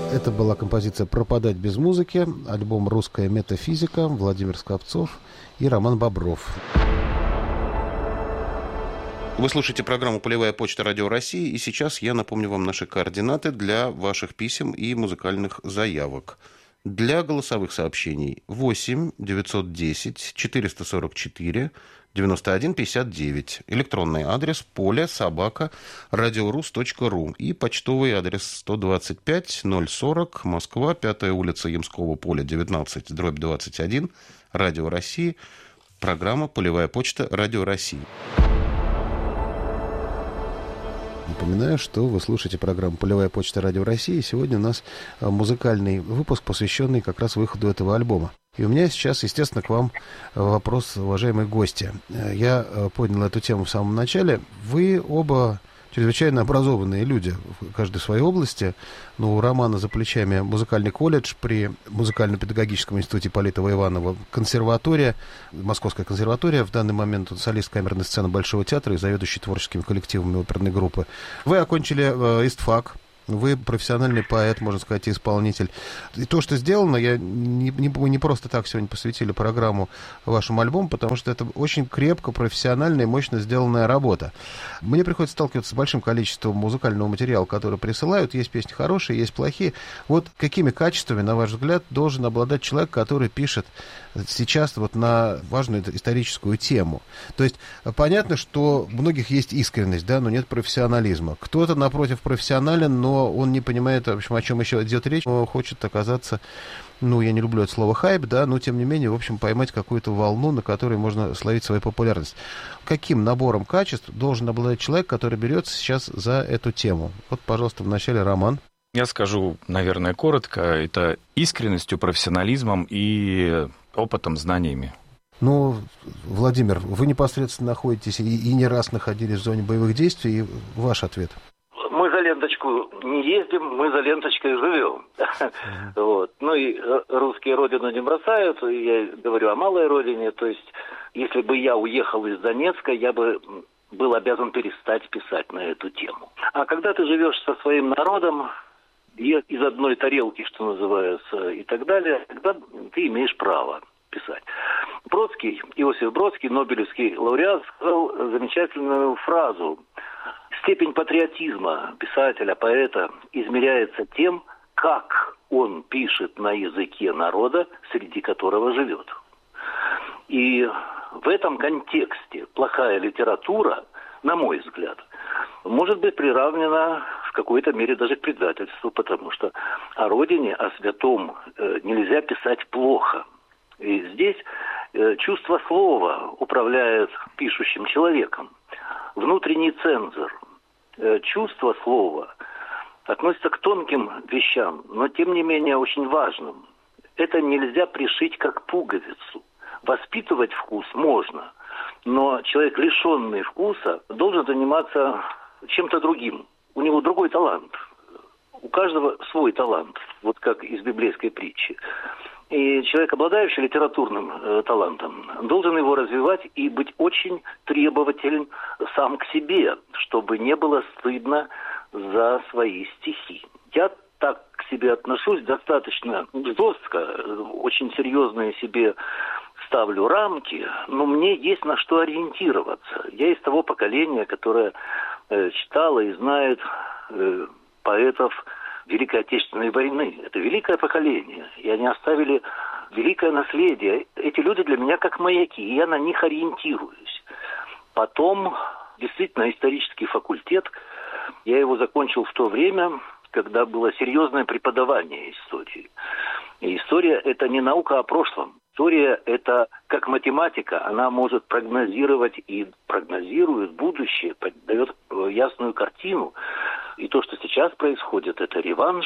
Это была композиция «Пропадать без музыки», альбом «Русская метафизика», Владимир Скопцов и Роман Бобров. Вы слушаете программу «Полевая почта. Радио России», и сейчас я напомню вам наши координаты для ваших писем и музыкальных заявок. Для голосовых сообщений 8 910 444 91 59. Электронный адрес polе@radiorus.ru и почтовый адрес 125 040, Москва, 5-я улица Ямского поля, 19/21, Радио России. Программа «Полевая почта. Радио России». Напоминаю, что вы слушаете программу «Полевая почта. Радио России». Сегодня у нас музыкальный выпуск, посвященный как раз выходу этого альбома. И у меня сейчас, естественно, к вам вопрос, уважаемые гости. Я поднял эту тему в самом начале. Вы оба чрезвычайно образованные люди, каждый в своей области. Ну, у Романа за плечами музыкальный колледж при музыкально-педагогическом институте Политова Иванова, консерватория, Московская консерватория. В данный момент он солист камерной сцены Большого театра и заведующий творческими коллективами оперной группы. Вы окончили ИСТФАК. Вы профессиональный поэт, можно сказать, и исполнитель. И то, что сделано, мы не просто так сегодня посвятили программу вашему альбому, потому что это очень крепко, профессиональная и мощно сделанная работа. Мне приходится сталкиваться с большим количеством музыкального материала, который присылают. Есть песни хорошие, есть плохие. Вот какими качествами, на ваш взгляд, должен обладать человек, который пишет сейчас вот на важную историческую тему? То есть понятно, что у многих есть искренность, да, но нет профессионализма. Кто-то, напротив, профессионален, но он не понимает, в общем, о чем еще идет речь, он хочет оказаться, ну, я не люблю это слово хайп, да, но тем не менее, в общем, поймать какую-то волну, на которой можно словить свою популярность. Каким набором качеств должен обладать человек, который берется сейчас за эту тему? Вот, пожалуйста, вначале Роман. Я скажу, наверное, коротко. Это искренностью, профессионализмом и опытом, знаниями. Ну, Владимир, вы непосредственно находитесь и не раз находились в зоне боевых действий, и ваш ответ. Мы за ленточку не ездим, мы за ленточкой живем. Вот. Ну и русские родину не бросают, я говорю о малой родине, то есть если бы я уехал из Донецка, я бы был обязан перестать писать на эту тему. А когда ты живешь со своим народом, из одной тарелки, что называется, и так далее, тогда ты имеешь право писать. Иосиф Бродский, нобелевский лауреат, сказал замечательную фразу: степень патриотизма писателя, поэта измеряется тем, как он пишет на языке народа, среди которого живет. И в этом контексте плохая литература, на мой взгляд, может быть приравнена в какой-то мере даже к предательству, потому что о родине, о святом нельзя писать плохо. И здесь чувство слова управляет пишущим человеком, внутренний цензор. Чувство слова относится к тонким вещам, но тем не менее очень важным. Это нельзя пришить как пуговицу. Воспитывать вкус можно, но человек, лишенный вкуса, должен заниматься чем-то другим. У него другой талант. У каждого свой талант, вот как из библейской притчи. И человек, обладающий литературным талантом, должен его развивать и быть очень требователен сам к себе, чтобы не было стыдно за свои стихи. Я так к себе отношусь достаточно жестко, очень серьезные себе ставлю рамки, но мне есть на что ориентироваться. Я из того поколения, которое читало и знает поэтов Великой Отечественной войны. Это великое поколение, и они оставили великое наследие. Эти люди для меня как маяки, и я на них ориентируюсь. Потом, действительно, исторический факультет, я его закончил в то время, когда было серьезное преподавание истории. И история – это не наука о прошлом. История – это как математика, она может прогнозировать и прогнозирует будущее, дает ясную картину. И то, что сейчас происходит, это реванш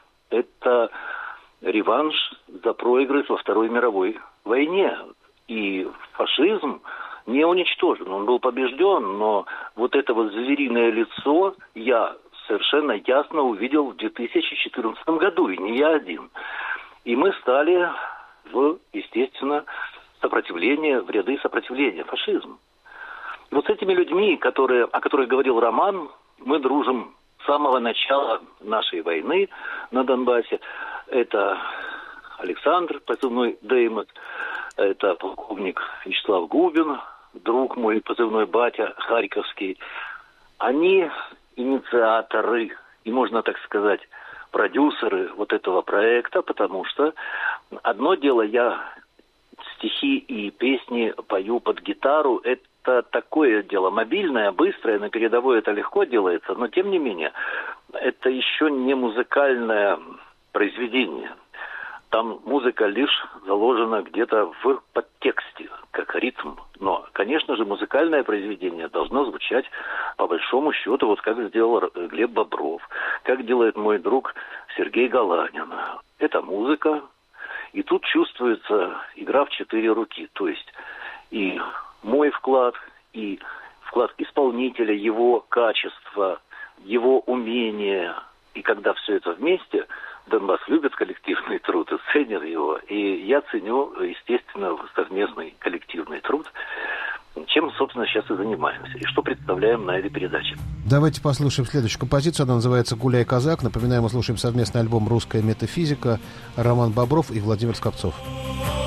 за проигрыш во Второй мировой войне. И фашизм не уничтожен, он был побежден, но вот это вот звериное лицо я совершенно ясно увидел в 2014 году, и не я один. И мы стали естественно, в ряды сопротивления фашизму. Вот с этими людьми, о которых говорил Роман, мы дружим с самого начала нашей войны на Донбассе. Это Александр, позывной Деймот, это полковник Вячеслав Губин, друг мой, позывной батя, харьковский. Они инициаторы и, можно так сказать, продюсеры вот этого проекта, потому что одно дело, я стихи и песни пою под гитару, это такое дело мобильное, быстрое, на передовой это легко делается, но тем не менее, это еще не музыкальное произведение. Там музыка лишь заложена где-то в подтексте, как ритм. Но, конечно же, музыкальное произведение должно звучать, по большому счету, вот как сделал Глеб Бобров, как делает мой друг Сергей Галанин. Это музыка, и тут чувствуется игра в 4 руки. То есть и мой вклад, и вклад исполнителя, его качество, его умение. И когда все это вместе... Донбасс любит коллективный труд и ценит его. И я ценю, естественно, совместный коллективный труд, чем, собственно, сейчас и занимаемся. И что представляем на этой передаче. Давайте послушаем следующую композицию. Она называется «Гуляй, казак». Напоминаю, мы слушаем совместный альбом «Русская метафизика». Роман Бобров и Владимир Скопцов.